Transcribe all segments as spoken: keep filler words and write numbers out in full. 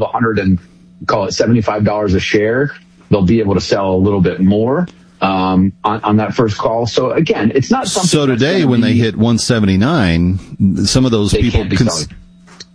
one hundred and call it seventy-five dollars a share, they'll be able to sell a little bit more um, on, on that first call. So again, it's not something. So today, when be, they hit one seventy-nine, some of those they people can't be cons- selling.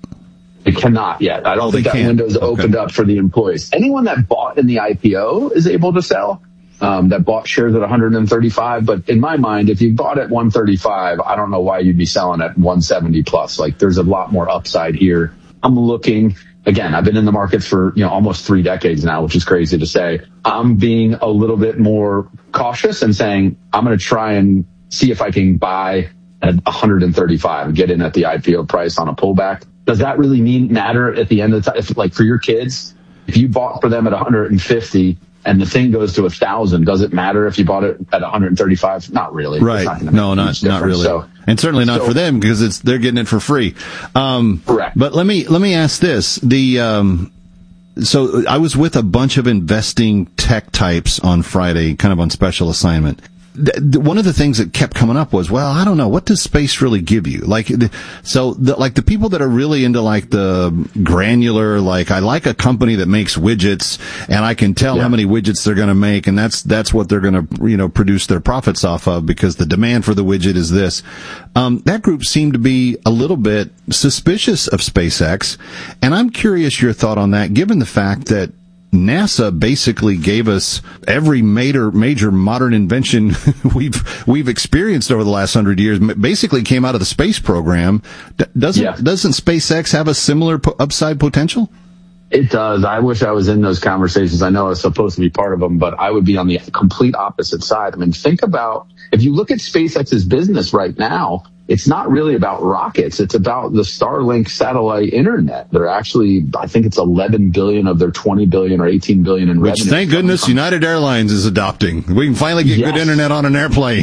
They cannot yet. I don't oh, think that can't. window's okay. opened up for the employees. Anyone that bought in the I P O is able to sell. Um, that bought shares at one hundred thirty-five, but in my mind, if you bought at one thirty-five, I don't know why you'd be selling at one seventy plus. Like, there's a lot more upside here. I'm looking, again, I've been in the markets for, you know, almost three decades now, which is crazy to say. I'm being a little bit more cautious and saying, I'm going to try and see if I can buy at one hundred thirty-five and get in at the I P O price on a pullback. Does that really mean matter at the end of the time? If, like, for your kids, if you bought for them at one hundred fifty, and the thing goes to a thousand, does it matter if you bought it at one hundred thirty-five? Not really. Right. Not no, not, not really. So, and certainly not so, for them because it's, they're getting it for free. Um, correct. But let me, let me ask this. The, um, so I was with a bunch of investing tech types on Friday, kind of on special assignment. One of the things that kept coming up was, well, I don't know, what does space really give you? Like, so, the, like the people that are really into like the granular, like I like a company that makes widgets, and I can tell yeah. how many widgets they're going to make, and that's that's what they're going to, you know, produce their profits off of because the demand for the widget is this. Um, that group seemed to be a little bit suspicious of SpaceX, and I'm curious your thought on that, given the fact that NASA basically gave us every major major modern invention we've we've experienced over the last hundred years. Basically, came out of the space program. Doesn't yeah. doesn't SpaceX have a similar po- upside potential? It does. I wish I was in those conversations. I know I was supposed to be part of them, but I would be on the complete opposite side. I mean, think about if you look at SpaceX's business right now. It's not really about rockets. It's about the Starlink satellite internet. They're actually, I think it's eleven billion of their twenty billion or eighteen billion in Which, revenue. Thank goodness from. United Airlines is adopting. We can finally get yes. good internet on an airplane.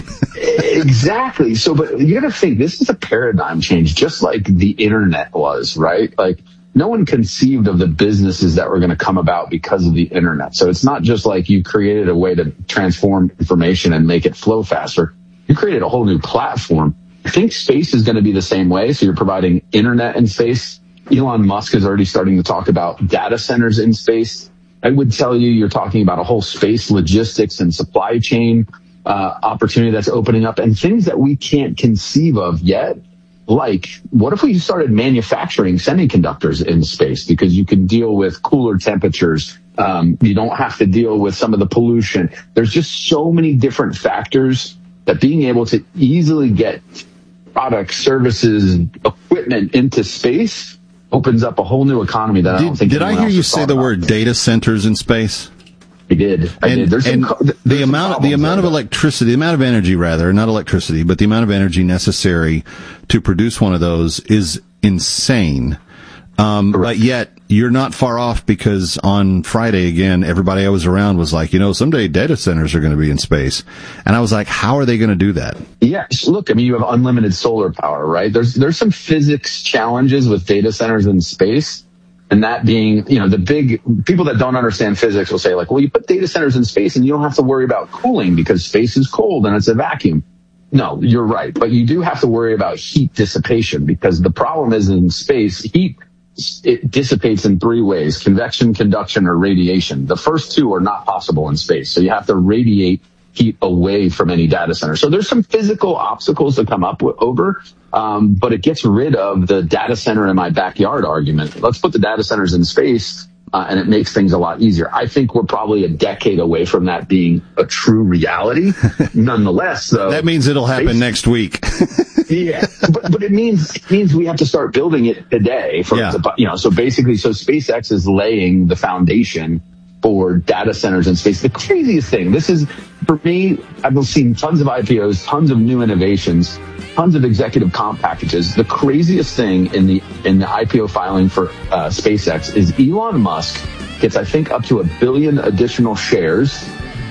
Exactly. So, but you got to think, this is a paradigm change, just like the internet was, right? Like, no one conceived of the businesses that were going to come about because of the internet. So it's not just like you created a way to transform information and make it flow faster. You created a whole new platform. I think space is going to be the same way. So you're providing internet in space. Elon Musk is already starting to talk about data centers in space. I would tell you, you're talking about a whole space logistics and supply chain uh, opportunity that's opening up and things that we can't conceive of yet. Like, what if we started manufacturing semiconductors in space because you can deal with cooler temperatures? Um, you don't have to deal with some of the pollution. There's just so many different factors that being able to easily get products, services, equipment into space opens up a whole new economy that did, I don't think. Did I hear you say the about. word data centers in space? I did. I and did. There's and some, the there's amount, the amount of electricity, the amount of energy, rather, not electricity, but the amount of energy necessary to produce one of those is insane. Um, but yet you're not far off because on Friday, again, everybody I was around was like, you know, someday data centers are going to be in space. And I was like, how are they going to do that? Yeah. Look, I mean, you have unlimited solar power, right? There's, there's some physics challenges with data centers in space. And that being, you know, the big people that don't understand physics will say like, well, you put data centers in space and you don't have to worry about cooling because space is cold and it's a vacuum. No, you're right. But you do have to worry about heat dissipation because the problem is in space, heat, it dissipates in three ways: convection, conduction, or radiation. The first two are not possible in space. So you have to radiate heat away from any data center. So there's some physical obstacles to come up with, over, um, but it gets rid of the data center in my backyard argument. Let's put the data centers in space, uh, and it makes things a lot easier. I think we're probably a decade away from that being a true reality. Nonetheless, though, that means it'll happen space, next week. Yeah, but but it means it means we have to start building it today. For yeah. the, you know, so basically, so SpaceX is laying the foundation for data centers in space. The craziest thing, this is for me. I've seen tons of I P Os, tons of new innovations, tons of executive comp packages. The craziest thing in the in the I P O filing for uh, SpaceX is Elon Musk gets, I think, up to a billion additional shares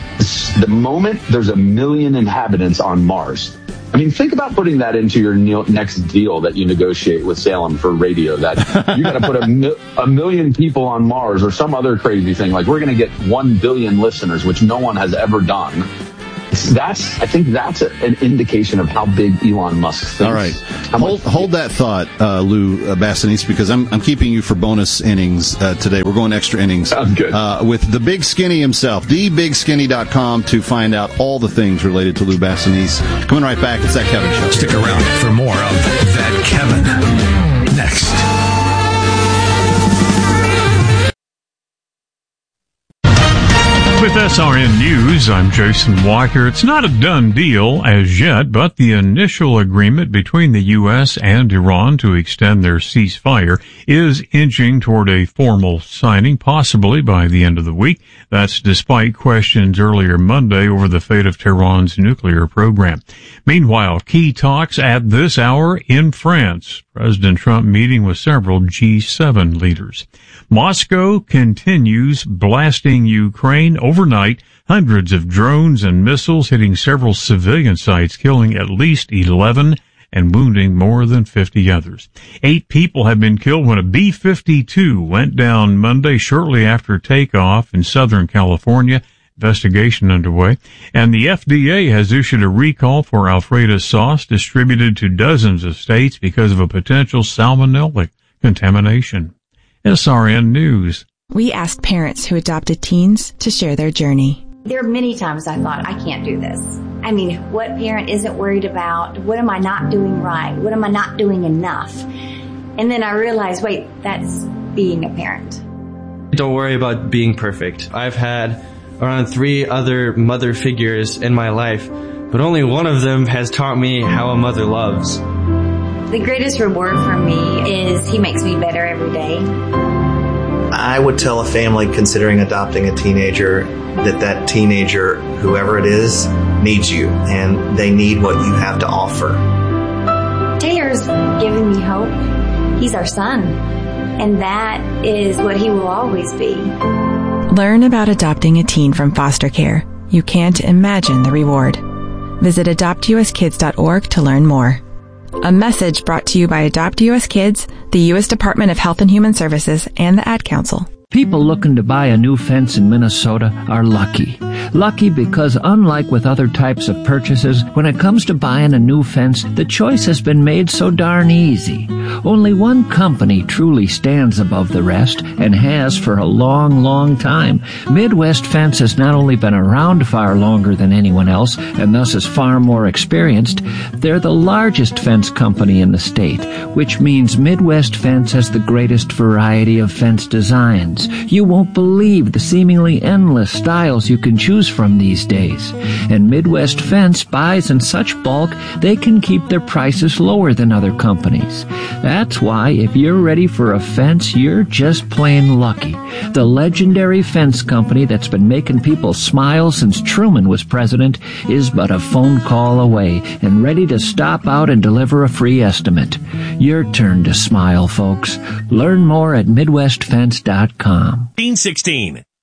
the moment there's a million inhabitants on Mars. I mean, think about putting that into your next deal that you negotiate with Salem for radio, that you got to put a, mil- a million people on Mars or some other crazy thing. Like, we're going to get one billion listeners, which no one has ever done. that's, I think that's a, an indication of how big Elon Musk thinks. All right. Hold, hold that thought, uh, Lou Bassanese, because I'm, I'm keeping you for bonus innings, uh, today. We're going extra innings. Sounds good. Uh, with the Big Skinny himself, the big skinny dot com, to find out all the things related to Lou Bassanese. Coming right back. It's That Kevin Show. Stick around for more of That Kevin. Next. With S R N News, I'm Jason Walker. It's not a done deal as yet, but the initial agreement between the U S and Iran to extend their ceasefire is inching toward a formal signing, possibly by the end of the week. That's despite questions earlier Monday over the fate of Tehran's nuclear program. Meanwhile, key talks at this hour in France. President Trump meeting with several G seven leaders. Moscow continues blasting Ukraine overnight. Hundreds of drones and missiles hitting several civilian sites, killing at least eleven and wounding more than fifty others. Eight people have been killed when a B fifty-two went down Monday shortly after takeoff in Southern California. Investigation underway. And the F D A has issued a recall for Alfredo sauce distributed to dozens of states because of a potential salmonella contamination. S R N News. We asked parents who adopted teens to share their journey. There are many times I thought, I can't do this. I mean, what parent isn't worried about? What am I not doing right? What am I not doing enough? And then I realized, wait, that's being a parent. Don't worry about being perfect. I've had around three other mother figures in my life, but only one of them has taught me how a mother loves. The greatest reward for me is he makes me better every day. I would tell a family considering adopting a teenager that that teenager, whoever it is, needs you, and they need what you have to offer. Taylor's given me hope. He's our son, and that is what he will always be. Learn about adopting a teen from foster care. You can't imagine the reward. Visit adopt u s kids dot org to learn more. A message brought to you by Adopt U S Kids, the U S Department of Health and Human Services, and the Ad Council. People looking to buy a new fence in Minnesota are lucky. Lucky because unlike with other types of purchases, when it comes to buying a new fence, the choice has been made so darn easy. Only one company truly stands above the rest and has for a long, long time. Midwest Fence has not only been around far longer than anyone else and thus is far more experienced, they're the largest fence company in the state, which means Midwest Fence has the greatest variety of fence designs. You won't believe the seemingly endless styles you can choose from these days. And Midwest Fence buys in such bulk, they can keep their prices lower than other companies. That's why if you're ready for a fence, you're just plain lucky. The legendary fence company that's been making people smile since Truman was president is but a phone call away and ready to stop out and deliver a free estimate. Your turn to smile, folks. Learn more at midwest fence dot com. sixteen